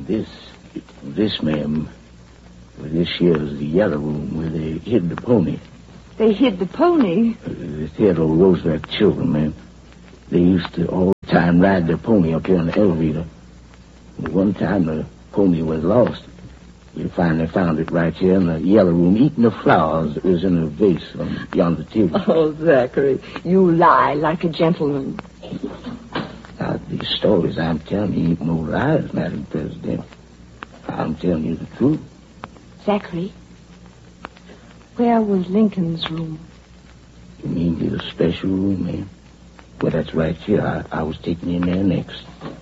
This, ma'am, this here is the yellow room where they hid the pony. They hid the pony? The Theodore Roosevelt children, ma'am. They used to all the time ride their pony up here on the elevator. One time the pony was lost. We finally found it right here in the yellow room, eating the flowers that was in a vase on yonder table. Oh, Zachary, you lie like a gentleman. Now, these stories I'm telling you ain't no lies, Madam President. I'm telling you the truth. Zachary, where was Lincoln's room? You mean his special room, ma'am? Well, that's right here. I was taken in there next.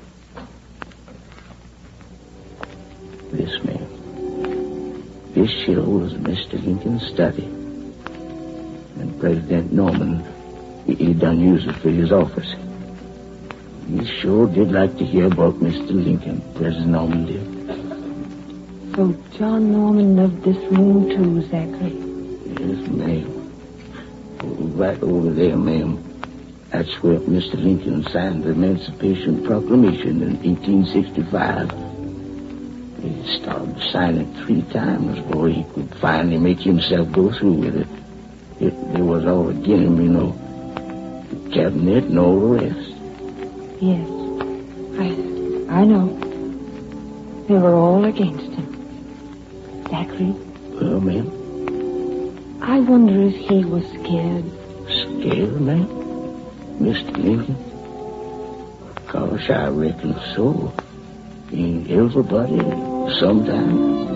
This, ma'am. This here was Mr. Lincoln's study. And President Norman, he done use it for his office. He sure did like to hear about Mr. Lincoln, President Norman did. So John Norman loved this room too, Zachary? Yes, ma'am. Right over there, ma'am. That's where Mr. Lincoln signed the Emancipation Proclamation in 1865. He started to sign it 3 times before he could finally make himself go through with it. There was all against him, you know. The cabinet and all the rest. Yes, I know. They were all against him. Zachary? Well, ma'am? I wonder if he was scared. Scared, ma'am? Mr. Lincoln? Gosh, I reckon so. Ain't everybody sometimes?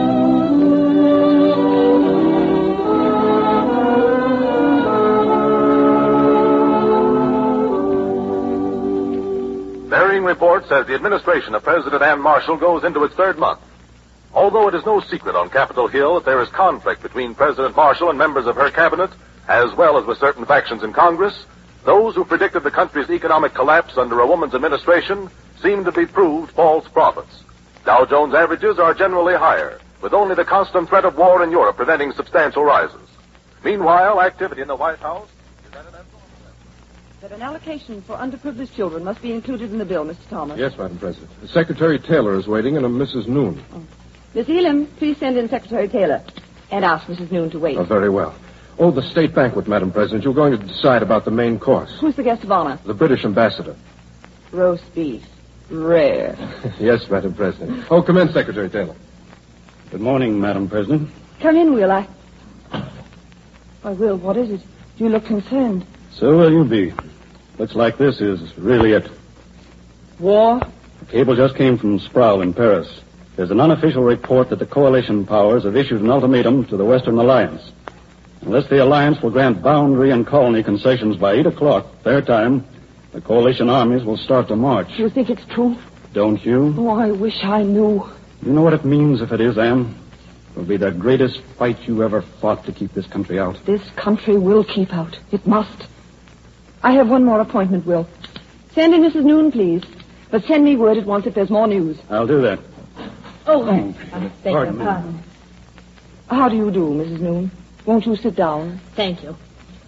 Varying reports says the administration of President Ann Marshall goes into its 3rd month. Although it is no secret on Capitol Hill that there is conflict between President Marshall and members of her cabinet, as well as with certain factions in Congress, those who predicted the country's economic collapse under a woman's administration seem to be proved false prophets. Dow Jones averages are generally higher, with only the constant threat of war in Europe preventing substantial rises. Meanwhile, activity in the White House is at an abnormal level. That an allocation for underprivileged children must be included in the bill, Mr. Thomas. Yes, Madam President. Secretary Taylor is waiting, and a Mrs. Noon. Miss Elam, please send in Secretary Taylor and ask Mrs. Noon to wait. Oh, very well. Oh, the state banquet, Madam President. You're going to decide about the main course. Who's the guest of honor? The British ambassador. Roast beef. Rare. Yes, Madam President. Oh, come in, Secretary Taylor. Good morning, Madam President. Come in, Will. Why, Will, what is it? You look concerned. So will you be. Looks like this is really it. War? A cable just came from Sproul in Paris. There's an unofficial report that the coalition powers have issued an ultimatum to the Western Alliance. Unless the alliance will grant boundary and colony concessions by 8 o'clock, their time, the coalition armies will start to march. You think it's true? Don't you? Oh, I wish I knew. You know what it means if it is, Anne? It'll be the greatest fight you ever fought to keep this country out. This country will keep out. It must. I have one more appointment, Will. Send in Mrs. Noon, please. But send me word at once if there's more news. I'll do that. Oh, I beg your pardon. How do you do, Mrs. Noon? Won't you sit down? Thank you.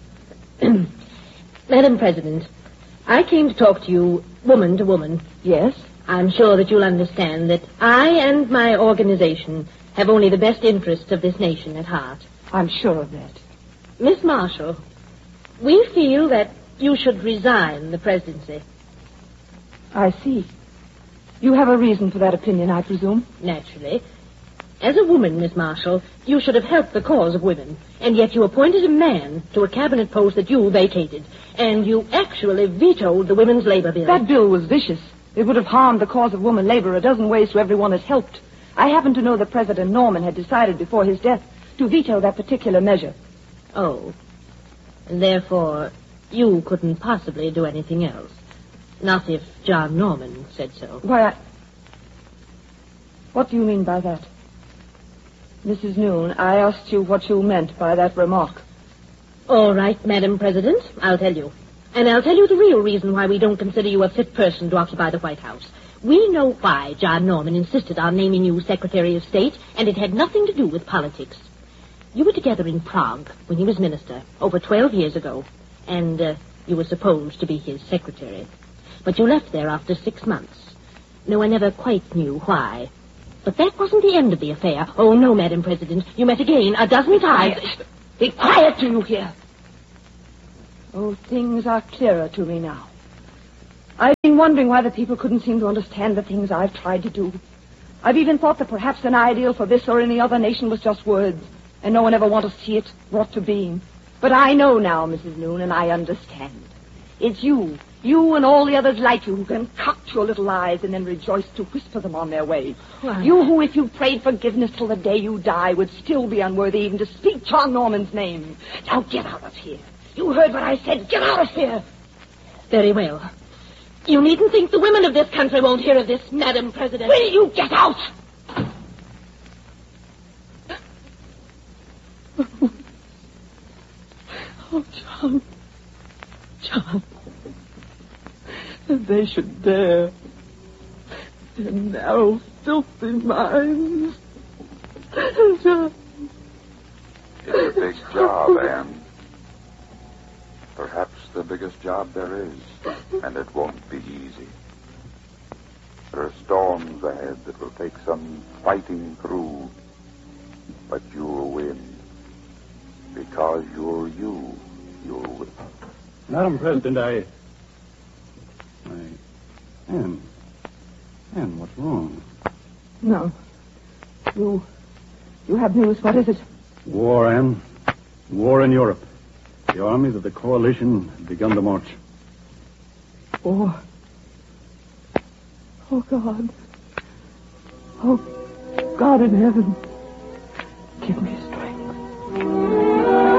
Madam President, I came to talk to you woman to woman. Yes? I'm sure that you'll understand that I and my organization have only the best interests of this nation at heart. I'm sure of that. Miss Marshall, we feel that you should resign the presidency. I see. You have a reason for that opinion, I presume? Naturally. As a woman, Miss Marshall, you should have helped the cause of women, and yet you appointed a man to a cabinet post that you vacated, and you actually vetoed the women's labor bill. That bill was vicious. It would have harmed the cause of woman labor a dozen ways to everyone it helped. I happen to know that President Norman had decided before his death to veto that particular measure. Oh. And therefore, you couldn't possibly do anything else. Not if John Norman said so. Why, What do you mean by that? Mrs. Noon, I asked you what you meant by that remark. All right, Madam President, I'll tell you. And I'll tell you the real reason why we don't consider you a fit person to occupy the White House. We know why John Norman insisted on naming you Secretary of State, and it had nothing to do with politics. You were together in Prague when he was minister, over 12 years ago, and you were supposed to be his secretary. But you left there after 6 months. No one ever quite knew why. But that wasn't the end of the affair. Oh, no, Madam President. You met again a dozen times. Be quiet, do you hear? Oh, things are clearer to me now. I've been wondering why the people couldn't seem to understand the things I've tried to do. I've even thought that perhaps an ideal for this or any other nation was just words, and no one ever wanted to see it brought to being. But I know now, Mrs. Noon, and I understand. It's you and all the others like you who concoct your little lies and then rejoice to whisper them on their way. Why? You who, if you prayed forgiveness till the day you die, would still be unworthy even to speak John Norman's name. Now get out of here. You heard what I said. Get out of here. Very well. You needn't think the women of this country won't hear of this, Madam President. Will you get out? Oh, John. John. That they should dare. Their narrow, filthy minds. John. It's a big job, Anne. Perhaps the biggest job there is, and it won't be easy. There are storms ahead that will take some fighting through, but you'll win. Because you're you, you'll win. Madam President, Anne, what's wrong? No. You have news. What is it? War, Anne. War in Europe. The armies of the coalition have begun to march. War. Oh, God. Oh, God in heaven. Give me strength.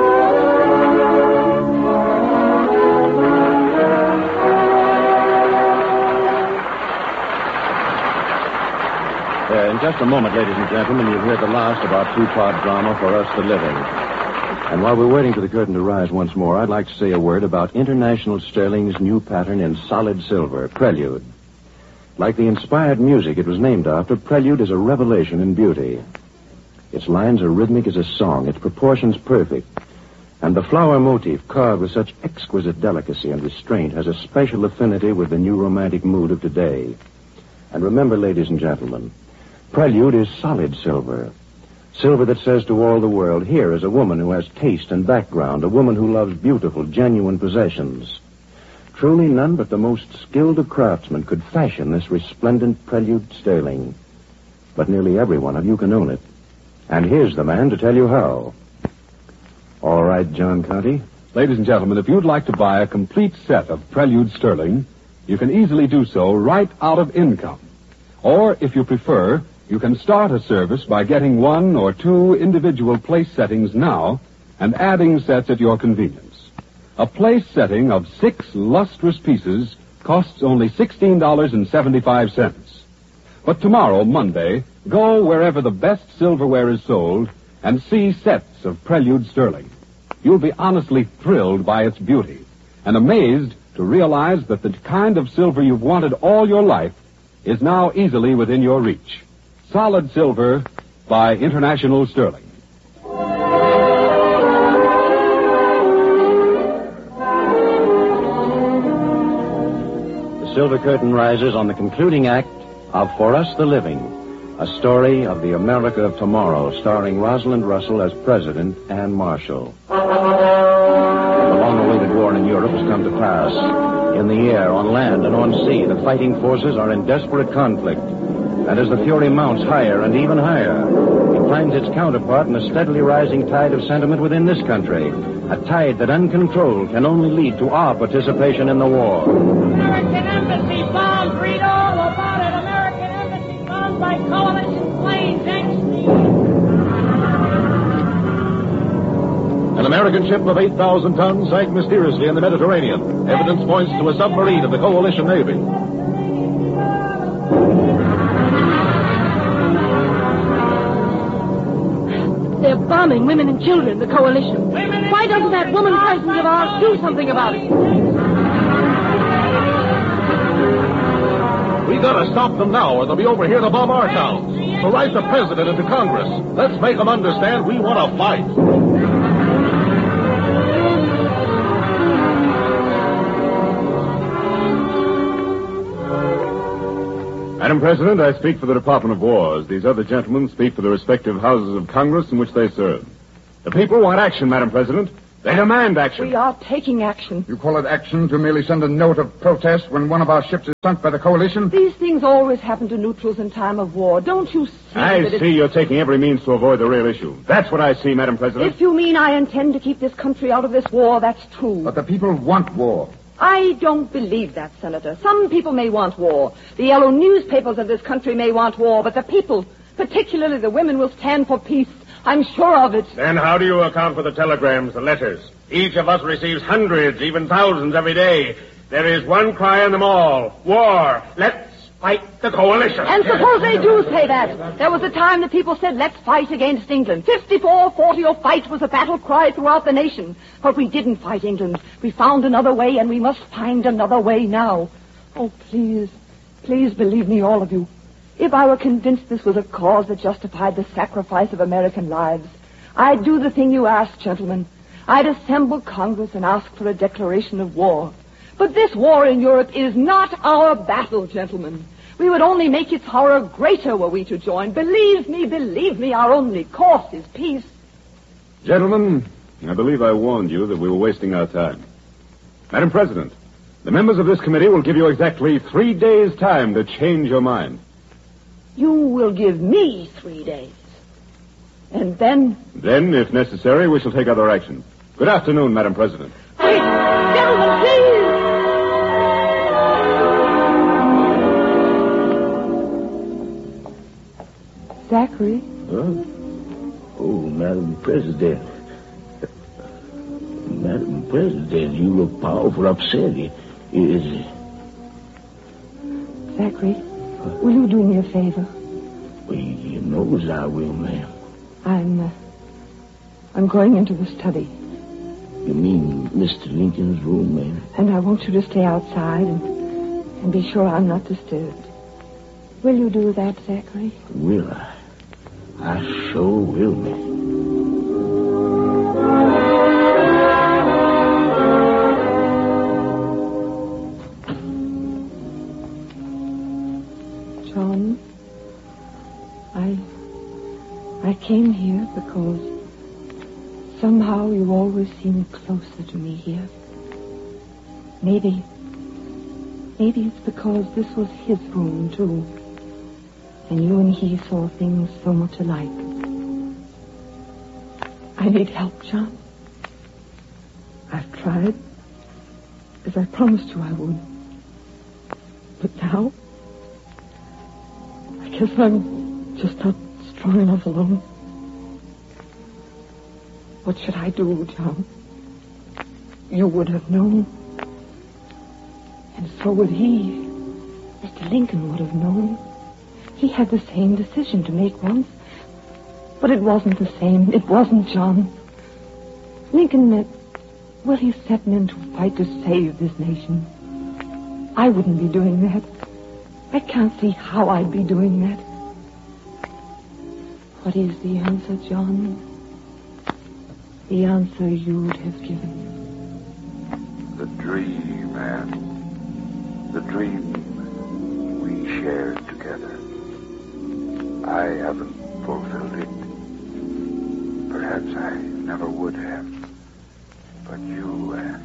In just a moment, ladies and gentlemen, you'll hear the last of our two-part drama, For Us the Living. And while we're waiting for the curtain to rise once more, I'd like to say a word about International Sterling's new pattern in solid silver, Prelude. Like the inspired music it was named after, Prelude is a revelation in beauty. Its lines are rhythmic as a song, its proportions perfect. And the flower motif, carved with such exquisite delicacy and restraint, has a special affinity with the new romantic mood of today. And remember, ladies and gentlemen, Prelude is solid silver. Silver that says to all the world, here is a woman who has taste and background, a woman who loves beautiful, genuine possessions. Truly none but the most skilled of craftsmen could fashion this resplendent Prelude sterling. But nearly every one of you can own it. And here's the man to tell you how. All right, John Conte. Ladies and gentlemen, if you'd like to buy a complete set of Prelude sterling, you can easily do so right out of income. Or, if you prefer, you can start a service by getting one or two individual place settings now and adding sets at your convenience. A place setting of 6 lustrous pieces costs only $16.75. But tomorrow, Monday, go wherever the best silverware is sold and see sets of Prelude sterling. You'll be honestly thrilled by its beauty and amazed to realize that the kind of silver you've wanted all your life is now easily within your reach. Solid silver by International Sterling. The silver curtain rises on the concluding act of For Us the Living, a story of the America of tomorrow, starring Rosalind Russell as President Anne Marshall. The long-awaited war in Europe has come to pass. In the air, on land, and on sea, the fighting forces are in desperate conflict. And as the fury mounts higher and even higher, it finds its counterpart in the steadily rising tide of sentiment within this country, a tide that uncontrolled can only lead to our participation in the war. American Embassy bombed, read all about it. American Embassy bombed by coalition planes, An American ship of 8,000 tons sank mysteriously in the Mediterranean. Evidence points to a submarine of the coalition navy. They're bombing women and children, the coalition. Why doesn't that woman president of ours do something about it? We gotta stop them now or they'll be over here to bomb our towns. So write the president and to Congress. Let's make them understand we want to fight. Madam President, I speak for the Department of War. These other gentlemen speak for the respective houses of Congress in which they serve. The people want action, Madam President. They demand action. We are taking action. You call it action to merely send a note of protest when one of our ships is sunk by the coalition? These things always happen to neutrals in time of war. Don't you see I see you're taking every means to avoid the real issue. That's what I see, Madam President. If you mean I intend to keep this country out of this war, that's true. But the people want war. I don't believe that, Senator. Some people may want war. The yellow newspapers of this country may want war, but the people, particularly the women, will stand for peace. I'm sure of it. Then how do you account for the telegrams, the letters? Each of us receives hundreds, even thousands every day. There is one cry in them all. War. Let's fight the coalition. And suppose they do say that. There was a time that people said, let's fight against England. 54, 40, or fight was a battle cry throughout the nation. But we didn't fight England. We found another way, and we must find another way now. Oh, please, please believe me, all of you. If I were convinced this was a cause that justified the sacrifice of American lives, I'd do the thing you asked, gentlemen. I'd assemble Congress and ask for a declaration of war. But this war in Europe is not our battle, gentlemen. We would only make its horror greater were we to join. Believe me, our only course is peace. Gentlemen, I believe I warned you that we were wasting our time. Madam President, the members of this committee will give you exactly 3 days' time to change your mind. You will give me 3 days. And then? Then, if necessary, we shall take other action. Good afternoon, Madam President. Wait, gentlemen, please! Zachary? Huh? Oh, Madam President. Madam President, you look powerful upset. Is Zachary, will you do me a favor? Well, you knows I will, ma'am. I'm going into the study. You mean Mr. Lincoln's room, ma'am? And I want you to stay outside and be sure I'm not disturbed. Will you do that, Zachary? Will I? I sure will, ma'am. John, I came here because somehow you always seem closer to me here. Maybe it's because this was his room, too. And you and he saw things so much alike. I need help, John. I've tried, as I promised you I would. But now, I guess I'm just not strong enough alone. What should I do, John? You would have known. And so would he. Mr. Lincoln would have known. He had the same decision to make once. But it wasn't the same. It wasn't, John. Lincoln he sent men to fight to save this nation. I wouldn't be doing that. I can't see how I'd be doing that. What is the answer, John? The answer you would have given. The dream, Anne. The dream we shared together. I haven't fulfilled it. Perhaps I never would have. But you, Anne,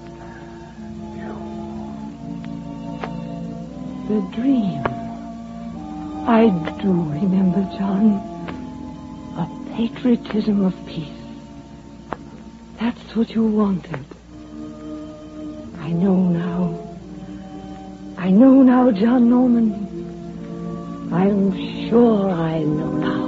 The dream. I do remember, John. A patriotism of peace. That's what you wanted. I know now, John Norman. I'm sure I know now.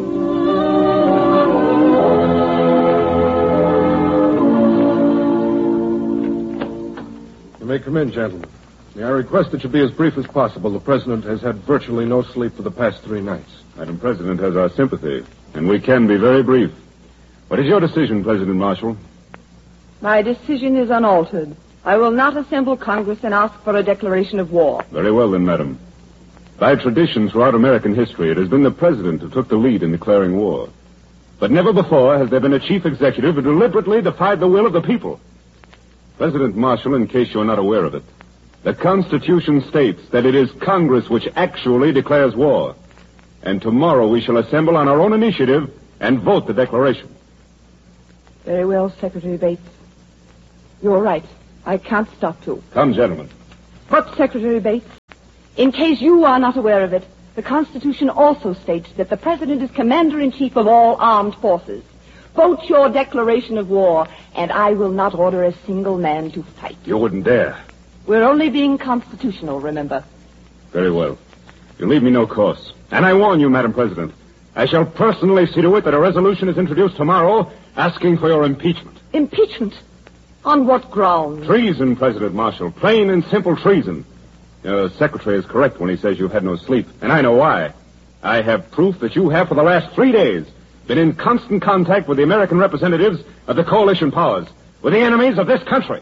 You may come in, gentlemen. May I request that you be as brief as possible. The President has had virtually no sleep for the past 3 nights. Madam President has our sympathy, and we can be very brief. What is your decision, President Marshall? My decision is unaltered. I will not assemble Congress and ask for a declaration of war. Very well, then, madam. By tradition throughout American history, it has been the President who took the lead in declaring war. But never before has there been a chief executive who deliberately defied the will of the people. President Marshall, in case you're not aware of it, The Constitution states that it is Congress which actually declares war. And tomorrow we shall assemble on our own initiative and vote the declaration. Very well, Secretary Bates. You're right. I can't stop you. Come, gentlemen. But, Secretary Bates, in case you are not aware of it, the Constitution also states that the President is Commander-in-Chief of all armed forces. Vote your declaration of war, and I will not order a single man to fight. You wouldn't dare. We're only being constitutional, remember. Very well. You leave me no course. And I warn you, Madam President, I shall personally see to it that a resolution is introduced tomorrow asking for your impeachment. Impeachment? On what grounds? Treason, President Marshall. Plain and simple treason. Your secretary is correct when he says you've had no sleep. And I know why. I have proof that you have for the last 3 days been in constant contact with the American representatives of the coalition powers, with the enemies of this country.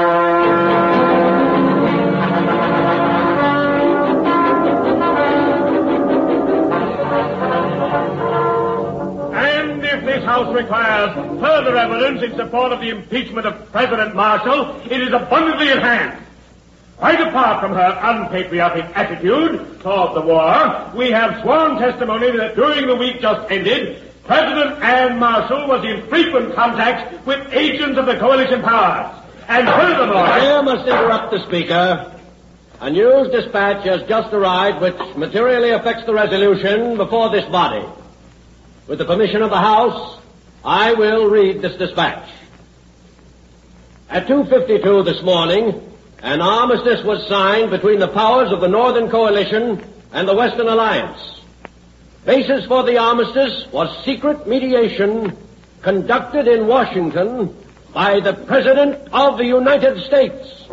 This House requires further evidence in support of the impeachment of President Marshall. It is abundantly at hand. Quite apart from her unpatriotic attitude toward the war, we have sworn testimony that during the week just ended, President Anne Marshall was in frequent contact with agents of the coalition powers. And furthermore... I must interrupt the Speaker. A news dispatch has just arrived which materially affects the resolution before this body. With the permission of the House, I will read this dispatch. At 2:52 this morning, an armistice was signed between the powers of the Northern Coalition and the Western Alliance. Basis for the armistice was secret mediation conducted in Washington by the President of the United States.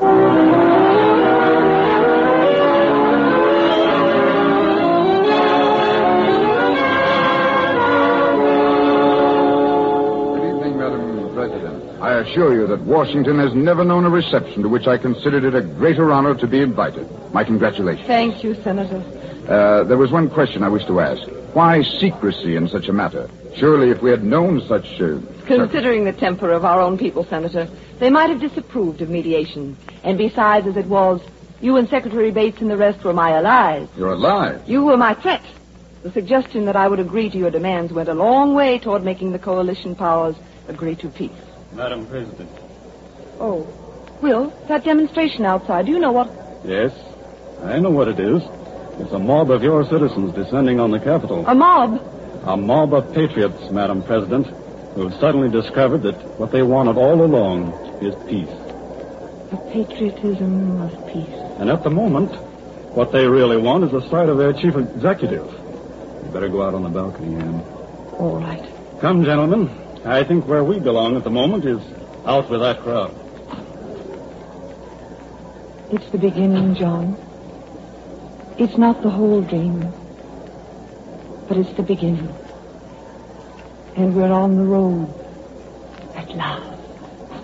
I assure you that Washington has never known a reception to which I considered it a greater honor to be invited. My congratulations. Thank you, Senator. There was one question I wish to ask. Why secrecy in such a matter? Surely if we had known such... Considering the temper of our own people, Senator, they might have disapproved of mediation. And besides, as it was, you and Secretary Bates and the rest were my allies. Your allies? You were my threat. The suggestion that I would agree to your demands went a long way toward making the coalition powers agree to peace. Madam President. Oh, Will, that demonstration outside, do you know what... Yes, I know what it is. It's a mob of your citizens descending on the Capitol. A mob? A mob of patriots, Madam President, who have suddenly discovered that what they wanted all along is peace. The patriotism of peace. And at the moment, what they really want is the sight of their chief executive. You better go out on the balcony, Anne. All right. Come, gentlemen. I think where we belong at the moment is out with that crowd. It's the beginning, John. It's not the whole dream, but it's the beginning. And we're on the road at last.